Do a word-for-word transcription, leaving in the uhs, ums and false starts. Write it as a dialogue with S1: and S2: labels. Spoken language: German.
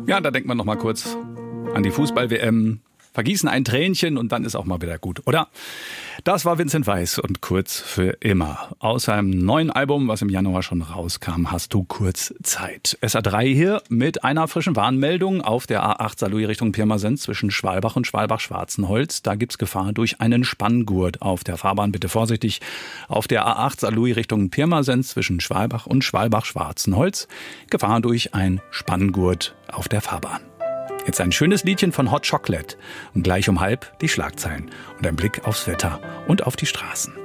S1: Ja, da denkt man noch mal kurz an die Fußball-W M. Vergießen ein Tränchen und dann ist auch mal wieder gut, oder? Das war Vincent Weiss und Kurz für immer. Aus seinem neuen Album, was im Januar schon rauskam, hast du kurz Zeit. S A drei hier mit einer frischen Warnmeldung auf der A acht Saarlouis Richtung Pirmasens zwischen Schwalbach und Schwalbach-Schwarzenholz. Da gibt's Gefahr durch einen Spanngurt auf der Fahrbahn. Bitte vorsichtig. Auf der A acht Saarlouis Richtung Pirmasens zwischen Schwalbach und Schwalbach-Schwarzenholz. Gefahr durch einen Spanngurt auf der Fahrbahn. Jetzt ein schönes Liedchen von Hot Chocolate und gleich um halb die Schlagzeilen und ein Blick aufs Wetter und auf die Straßen.